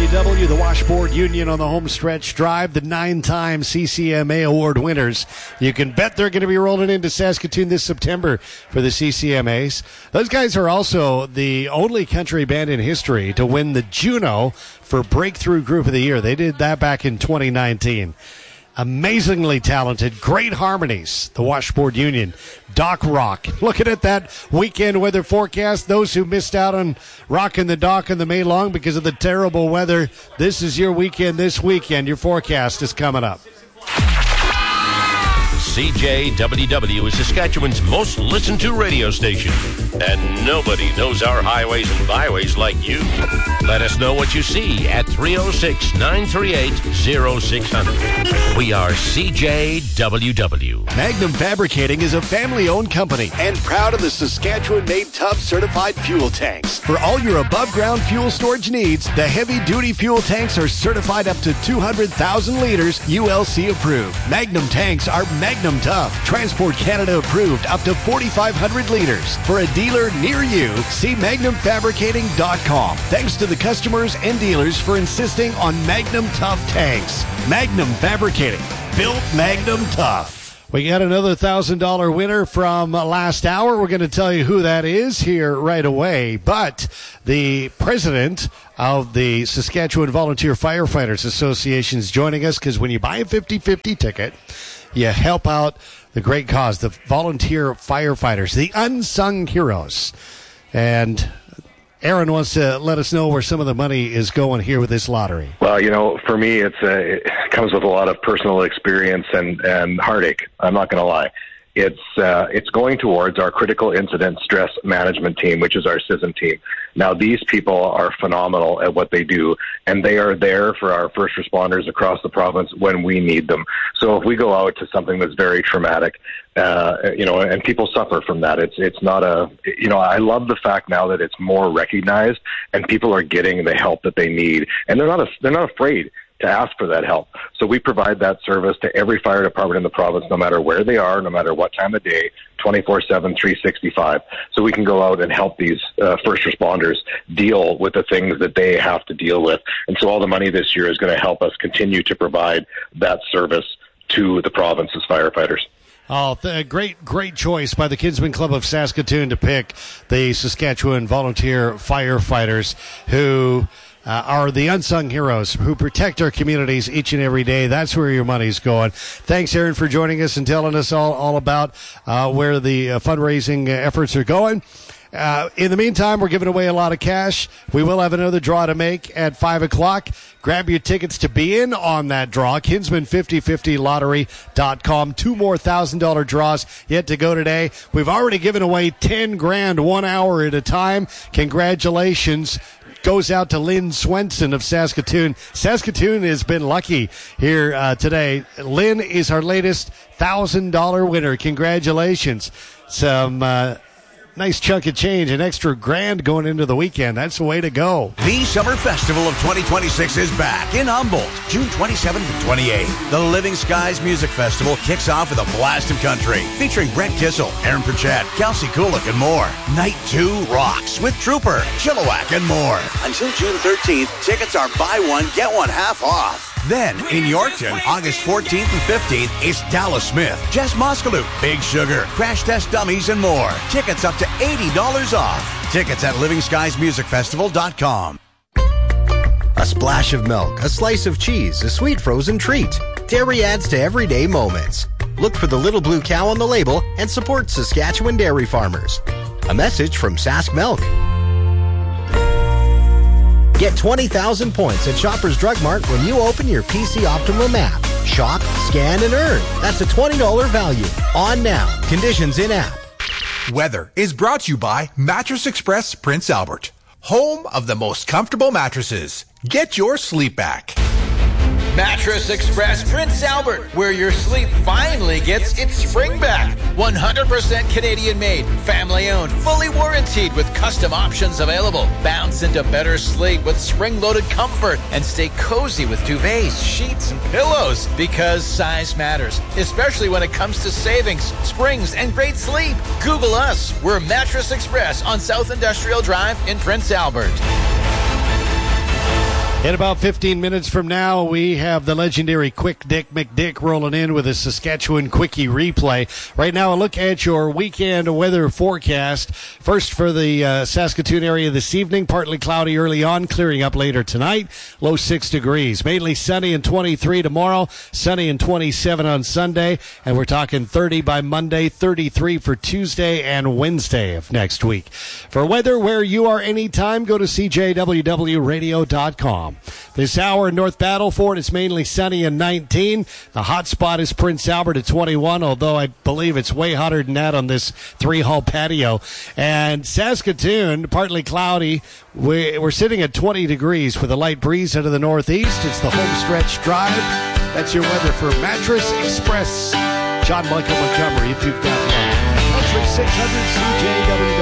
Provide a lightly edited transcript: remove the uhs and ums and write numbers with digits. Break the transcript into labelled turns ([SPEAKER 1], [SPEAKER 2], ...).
[SPEAKER 1] CJWW, the Washboard Union on the home stretch drive, the 9-time CCMA award winners. You can bet they're going to be rolling into Saskatoon this September for the CCMAs. Those guys are also the only country band in history to win the Juno for Breakthrough Group of the Year. They did that back in 2019. Amazingly talented, great harmonies, the Washboard Union. Dock Rock. Looking at that weekend weather forecast, those who missed out on rocking the dock in the May Long because of the terrible weather, this is your weekend this weekend. Your forecast is coming up.
[SPEAKER 2] CJWW is Saskatchewan's most listened to radio station, and nobody knows our highways and byways like you. Let us know what you see at 306-938-0600. We are CJWW.
[SPEAKER 1] Magnum Fabricating is a family-owned company and proud of the Saskatchewan Made Tough certified fuel tanks. For all your above-ground fuel storage needs, the heavy-duty fuel tanks are certified up to 200,000 liters, ULC approved. Magnum tanks are Magnum Tough, Transport Canada approved up to 4,500 liters. For a dealer near you, see MagnumFabricating.com. Thanks to the customers and dealers for insisting on Magnum Tough tanks. Magnum Fabricating, built Magnum Tough. We got another $1,000 winner from last hour. We're going to tell you who that is here right away. But the president of the Saskatchewan Volunteer Firefighters Association is joining us because when you buy a 50-50 ticket, you help out the great cause, the volunteer firefighters, the unsung heroes. And Aaron wants to let us know where some of the money is going here with this lottery.
[SPEAKER 3] Well, you know, for me, it comes with a lot of personal experience and heartache. I'm not going to lie. It's going towards our critical incident stress management team, which is our CISM team. Now, these people are phenomenal at what they do, and they are there for our first responders across the province when we need them. So if we go out to something that's very traumatic, and people suffer from that, it's not I love the fact now that it's more recognized and people are getting the help that they need, and they're not afraid to ask for that help. So we provide that service to every fire department in the province, no matter where they are, no matter what time of day, 24/7, 365. So we can go out and help these first responders deal with the things that they have to deal with. And so all the money this year is going to help us continue to provide that service to the province's firefighters.
[SPEAKER 1] Oh, great choice by the Kinsman Club of Saskatoon to pick the Saskatchewan Volunteer Firefighters, who are the unsung heroes who protect our communities each and every day. That's where your money's going. Thanks, Aaron, for joining us and telling us all about where the fundraising efforts are going. In the meantime, we're giving away a lot of cash. We will have another draw to make at 5 o'clock. Grab your tickets to be in on that draw. Kinsman5050lottery.com. 2 more $1,000 draws yet to go today. We've already given away $10,000 1 hour at a time. Congratulations goes out to Lynn Swenson of Saskatoon. Saskatoon has been lucky here today. Lynn is our latest $1,000 winner. Congratulations. Some nice chunk of change, an extra $1,000 going into the weekend. That's the way to go.
[SPEAKER 4] The Summer Festival of 2026 is back in Humboldt, June 27th and 28th. The Living Skies Music Festival kicks off with a blast of country, featuring Brent Kissel, Aaron Pritchett, Kelsey Kulik, and more. Night 2 rocks with Trooper, Chilliwack, and more. Until June 13th, tickets are buy one, get one half off. Then, in Yorkton, August 14th and 15th, it's Dallas Smith, Jess Moskalu, Big Sugar, Crash Test Dummies, and more. Tickets up to $80 off. Tickets at livingskiesmusicfestival.com.
[SPEAKER 5] A splash of milk, a slice of cheese, a sweet frozen treat. Dairy adds to everyday moments. Look for the little blue cow on the label and support Saskatchewan dairy farmers. A message from Sask Milk. Get 20,000 points at Shoppers Drug Mart when you open your PC Optimum app. Shop, scan, and earn. That's a $20 value. On now. Conditions in app.
[SPEAKER 6] Weather is brought to you by Mattress Express Prince Albert, home of the most comfortable mattresses. Get your sleep back.
[SPEAKER 7] Mattress Express Prince Albert, where your sleep finally gets its spring back. 100% Canadian made, family owned, fully warranted with custom options available. Bounce into better sleep with spring-loaded comfort and stay cozy with duvets, sheets, and pillows, because size matters, especially when it comes to savings, springs, and great sleep. Google us. We're Mattress Express on South Industrial Drive in Prince Albert.
[SPEAKER 1] In about 15 minutes from now, we have the legendary Quick Dick McDick rolling in with a Saskatchewan Quickie replay. Right now, a look at your weekend weather forecast. First for the Saskatoon area this evening, partly cloudy early on, clearing up later tonight. Low 6 degrees. Mainly sunny and 23 tomorrow, sunny and 27 on Sunday, and we're talking 30 by Monday, 33 for Tuesday and Wednesday of next week. For weather where you are anytime, go to CJWWRadio.com. This hour in North Battleford, it's mainly sunny and 19. The hot spot is Prince Albert at 21, although I believe it's way hotter than that on this 3-hall patio. And Saskatoon, partly cloudy. We're sitting at 20 degrees with a light breeze out of the northeast. It's the Homestretch Drive. That's your weather for Mattress Express. John Michael Montgomery, if you've got one. Country 600 CJW.